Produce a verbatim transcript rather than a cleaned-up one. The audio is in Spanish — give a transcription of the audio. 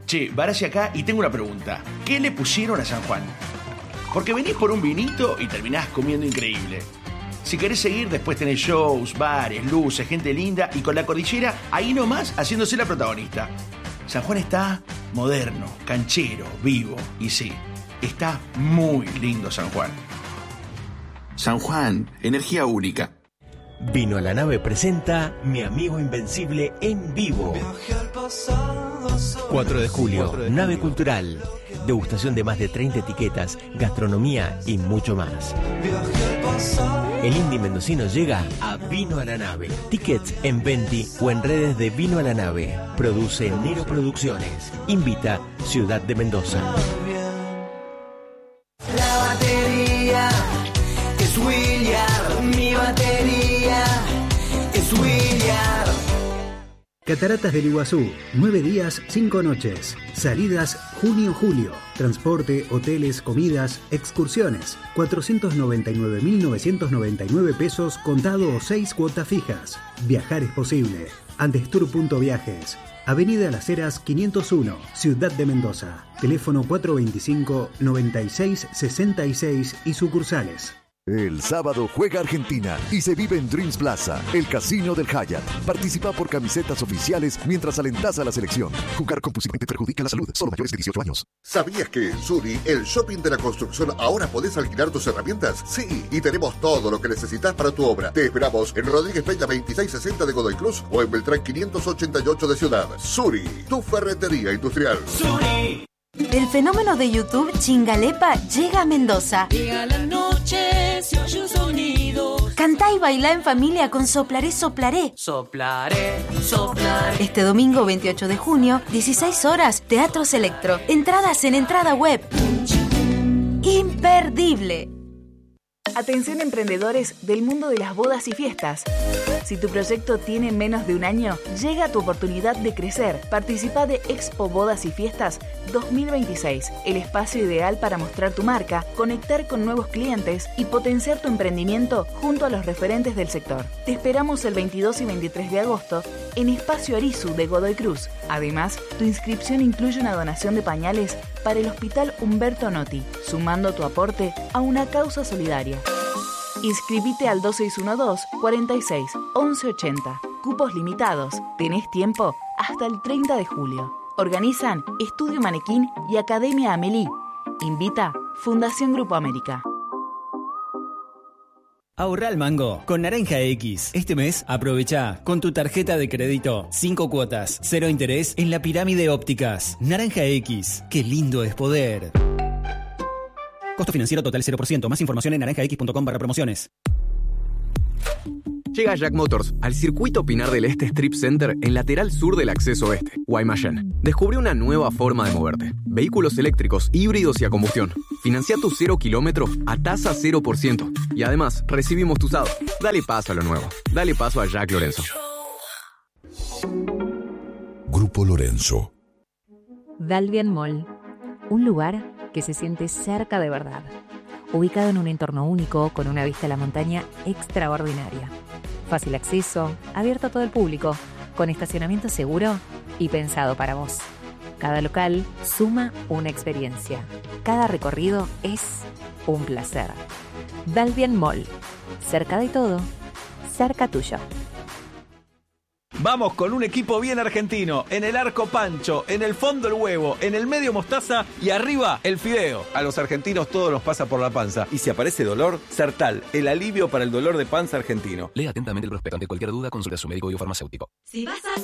Che, Barassi acá y tengo una pregunta. ¿Qué le pusieron a San Juan? Porque venís por un vinito y terminás comiendo increíble. Si querés seguir, después tenés shows, bares, luces, gente linda y con la cordillera ahí nomás haciéndose la protagonista. San Juan está moderno, canchero, vivo y sí, está muy lindo San Juan. San Juan, energía única. Vino a la Nave presenta Mi Amigo Invencible en vivo. cuatro de julio, Nave Cultural. Degustación de más de treinta etiquetas, gastronomía y mucho más. El indie mendocino llega a Vino a la Nave. Tickets en Venti o en redes de Vino a la Nave. Produce Nero Producciones. Invita Ciudad de Mendoza. La batería es William, mi batería es William. Cataratas del Iguazú, nueve días, cinco noches. Salidas junio-julio. Transporte, hoteles, comidas, excursiones. cuatrocientos noventa y nueve mil novecientos noventa y nueve pesos contado o seis cuotas fijas. Viajar es posible. Andestur.viajes. Avenida Las Heras quinientos uno, Ciudad de Mendoza. Teléfono cuatro veinticinco, noventa y seis, sesenta y seis y sucursales. El sábado juega Argentina y se vive en Dreams Plaza, el casino del Hyatt. Participa por camisetas oficiales mientras alentás a la selección. Jugar compulsivamente perjudica la salud. Solo mayores de dieciocho años. ¿Sabías que en Suri, el shopping de la construcción, ahora podés alquilar tus herramientas? Sí, y tenemos todo lo que necesitas para tu obra. Te esperamos en Rodríguez Peña veintiséis sesenta de Godoy Cruz o en Beltrán quinientos ochenta y ocho de Ciudad. Suri, tu ferretería industrial. Suri. El fenómeno de YouTube Chingalepa llega a Mendoza. Llega la noche, se oye un sonido. Cantá y bailá en familia con Soplaré, Soplaré. Soplaré, soplaré. Este domingo veintiocho de junio, dieciséis horas, Teatro Selectro. Entradas en entrada web. Imperdible. Atención emprendedores del mundo de las bodas y fiestas. Si tu proyecto tiene menos de un año, llega tu oportunidad de crecer. Participa de Expo Bodas y Fiestas dos mil veintiséis, el espacio ideal para mostrar tu marca, conectar con nuevos clientes y potenciar tu emprendimiento junto a los referentes del sector. Te esperamos el veintidós y veintitrés de agosto en Espacio Arizu de Godoy Cruz. Además, tu inscripción incluye una donación de pañales para el Hospital Humberto Notti, sumando tu aporte a una causa solidaria. Inscribite al dos seis uno dos, cuarenta y seis, once ochenta. Cupos limitados. Tenés tiempo hasta el treinta de julio. Organizan Estudio Manequín y Academia Amelie. Invita Fundación Grupo América. Ahorra al mango con Naranja X. Este mes aprovecha con tu tarjeta de crédito cinco cuotas, cero interés en la Pirámide Ópticas. Naranja X, qué lindo es poder. Costo financiero total cero por ciento. Más información en naranja x punto com barra promociones. Llega Jack Motors al circuito Pinar del Este Strip Center en lateral sur del acceso oeste, Guaymallén. Descubre una nueva forma de moverte. Vehículos eléctricos, híbridos y a combustión. Financia tu cero kilómetro a tasa cero por ciento. Y además, recibimos tu usado. Dale paso a lo nuevo. Dale paso a Jack Lorenzo. Grupo Lorenzo. Dalvian Mall. Un lugar que se siente cerca de verdad. Ubicado en un entorno único, con una vista a la montaña extraordinaria. Fácil acceso, abierto a todo el público, con estacionamiento seguro y pensado para vos. Cada local suma una experiencia. Cada recorrido es un placer. Dalvian Mall. Cerca de todo, cerca tuyo. Vamos con un equipo bien argentino. En el arco pancho, en el fondo el huevo, en el medio mostaza y arriba el fideo. A los argentinos todo nos pasa por la panza. Y si aparece dolor, Sertal, el alivio para el dolor de panza argentino. Lea atentamente el prospecto. Ante cualquier duda, consulte a su médico y o farmacéutico. Si vas a